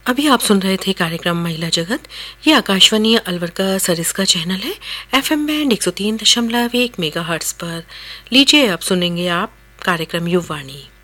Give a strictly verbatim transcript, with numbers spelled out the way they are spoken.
अभी आप सुन रहे थे कार्यक्रम महिला जगत। ये आकाशवाणी अलवर का सरिस्का चैनल है, एफएम बैंड एक सौ तीन दशमलव एक मेगाहर्ट्ज पर। लीजिए अब सुनेंगे आप कार्यक्रम युवाणी।